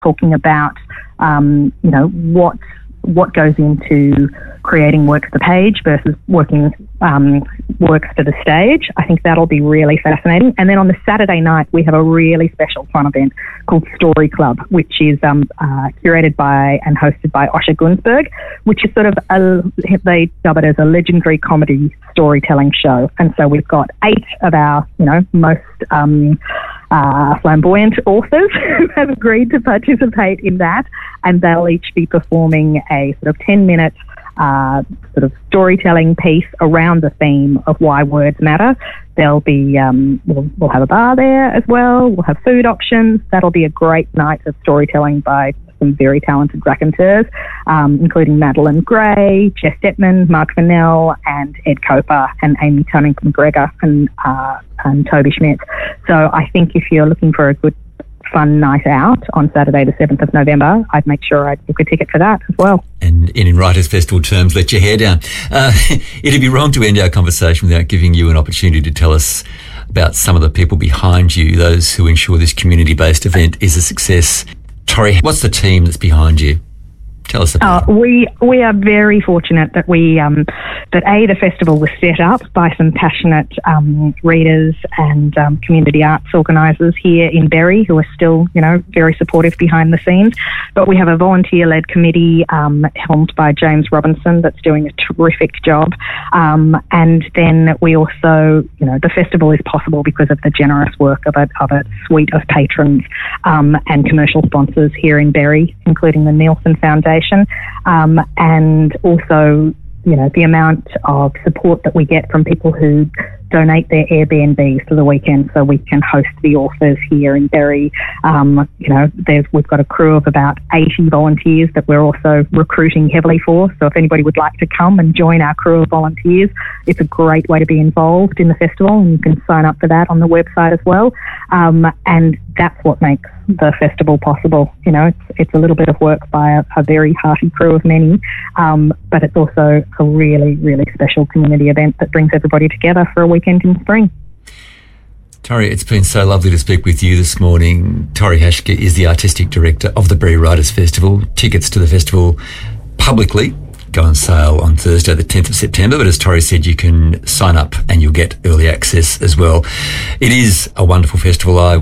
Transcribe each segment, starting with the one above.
talking about, what goes into creating work for the page versus working works for the stage. I think that'll be really fascinating. And then on the Saturday night, we have a really special fun event called Story Club, which is curated by and hosted by Osher Gunsberg, which is sort of, they dub it as a legendary comedy storytelling show. And so we've got 8 of our, most flamboyant authors who have agreed to participate in that, and they'll each be performing a sort of 10-minute sort of storytelling piece around the theme of why words matter. There'll be, we'll have a bar there as well. We'll have food options. That'll be a great night of storytelling by some very talented raconteurs, including Madeline Gray, Jess Detman, Mark Vanell, and Ed Coper, and Amy Tunning-McGregor, and Toby Schmidt. So I think if you're looking for a good, fun night out on Saturday the 7th of November, I'd make sure I'd book a ticket for that as well. And in Writers' Festival terms, let your hair down. It'd be wrong to end our conversation without giving you an opportunity to tell us about some of the people behind you, those who ensure this community-based event is a success. Tori, what's the team that's behind you? Tell us about it. We are very fortunate that the festival was set up by some passionate readers and community arts organisers here in Berry who are still, very supportive behind the scenes. But we have a volunteer-led committee helmed by James Robinson that's doing a terrific job. And then we also, the festival is possible because of the generous work of a suite of patrons and commercial sponsors here in Berry, including the Nielsen Foundation. And also, the amount of support that we get from people who donate their Airbnbs for the weekend so we can host the authors here in Berry. We've got a crew of about 80 volunteers that we're also recruiting heavily for. So if anybody would like to come and join our crew of volunteers, it's a great way to be involved in the festival, and you can sign up for that on the website as well. And that's what makes the festival possible. It's a little bit of work by a very hearty crew of many, but it's also a really, really special community event that brings everybody together for a weekend in spring. Tori, it's been so lovely to speak with you this morning. Tori Hashke is the Artistic Director of the Berry Writers Festival. Tickets to the festival publicly go on sale on Thursday, the 10th of September. But as Tori said, you can sign up and you'll get early access as well. It is a wonderful festival. I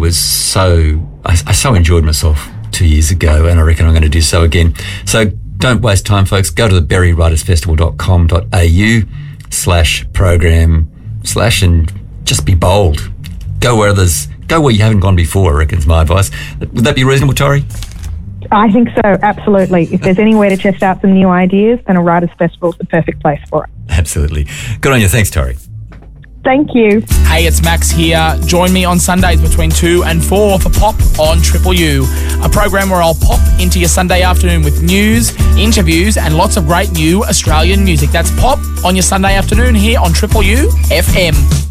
so enjoyed myself 2 years ago, and I reckon I'm going to do so again. So don't waste time, folks. Go to the berrywritersfestival.com.au/program/ and just be bold. Go where you haven't gone before, I reckon is my advice. Would that be reasonable, Tori? I think so, absolutely. If there's any way to test out some new ideas, then a Writers' Festival is the perfect place for it. Absolutely. Good on you. Thanks, Tori. Thank you. Hey, it's Max here. Join me on Sundays between 2 and 4 for Pop on Triple U, a program where I'll pop into your Sunday afternoon with news, interviews, and lots of great new Australian music. That's Pop on your Sunday afternoon here on Triple U FM.